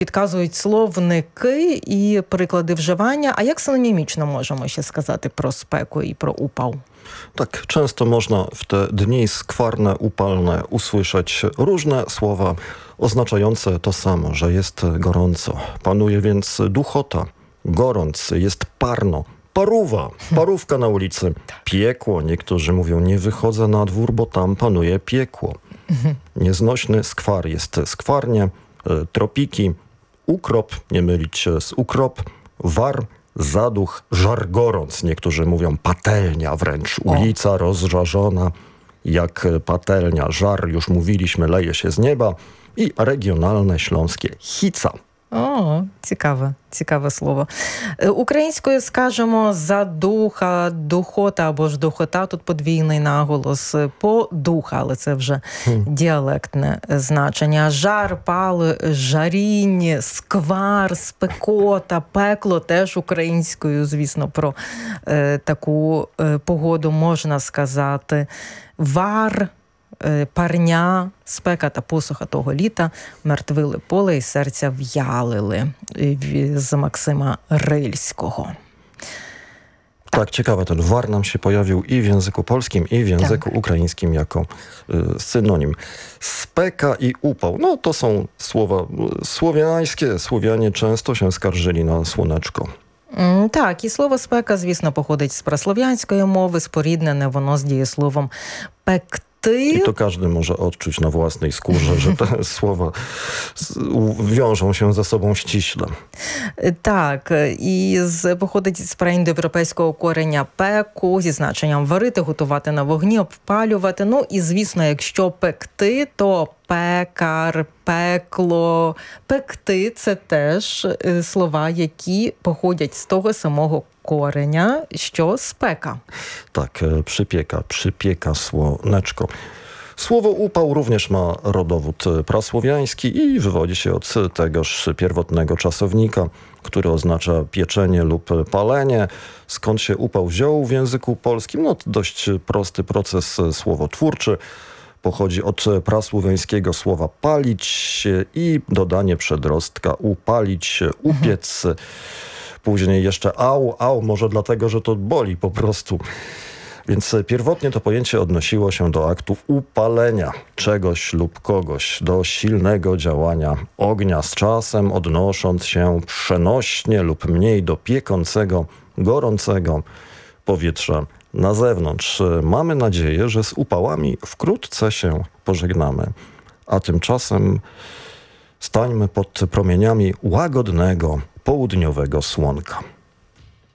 Підказують словники і приклади вживання. А як synonimiczno możemy się сказати про спеку і про upał? Tak, często można w te dni skwarne, upalne usłyszeć różne słowa oznaczające to samo, że jest gorąco. Panuje więc duchota, gorąc, jest parno, parówa, parówka na ulicy, piekło. Niektórzy mówią, nie wychodzę na dwór, bo tam panuje piekło. Nieznośny skwar, jest skwarnie, tropiki, ukrop, nie mylić się z ukrop, war, zaduch, żar gorąc. Niektórzy mówią patelnia wręcz, ulica rozżarzona jak patelnia. Żar, już mówiliśmy, leje się z nieba. I regionalne śląskie hica. О, цікаве слово. Українською скажемо задуха, духота або ж духота, тут подвійний наголос, подуха, але це вже діалектне значення. Жар, пал, жарінь, сквар, спекота, пекло теж українською, звісно, про таку погоду можна сказати. Вар, парня, спека та посуха того літа мертвили поле і серця в'ялили з Максима Рильського. Tak, ciekawe, ten war nam się pojawił i w języku polskim, i w języku ukraińskim jako synonim. Speka i upał, no to są słowa słowiańskie. Słowianie często się skarżyli na słoneczko. Так, і слово спека, звісно, походить з праслов'янської мови, споріднене воно з дієсловом пекти. I to każdy może odczuć na własnej skórze, że te słowa wiążą się ze sobą ściśle. Так, і походить з праіндоєвропейського корення пеку, зі значенням варити, готувати на вогні, обпалювати. Ну і, звісно, якщо пекти, то пекар, пекло. Пекти – це теж слова, які походять з того самого кореня, що спека. Tak, przypieka słoneczko. Słowo upał również ma rodowód prasłowiański i wywodzi się od tegoż pierwotnego czasownika, który oznacza pieczenie lub palenie. Skąd się upał wziął w języku polskim? No, to dość prosty proces słowotwórczy. Pochodzi od prasłowiańskiego słowa palić i dodanie przedrostka upalić, upiec. Później jeszcze au, może dlatego, że to boli po prostu. Więc pierwotnie to pojęcie odnosiło się do aktu upalenia czegoś lub kogoś, do silnego działania ognia, z czasem odnosząc się przenośnie lub mniej do piekącego, gorącego powietrza na zewnątrz. Mamy nadzieję, że z upałami wkrótce się pożegnamy, a tymczasem stańmy pod promieniami łagodnego, południowego słonka.